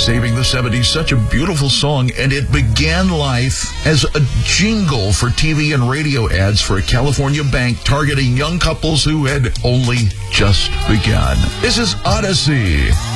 Saving the 70s, such a beautiful song, and it began life as a jingle for TV and radio ads for a California bank targeting young couples who had only just begun. This is Odyssey.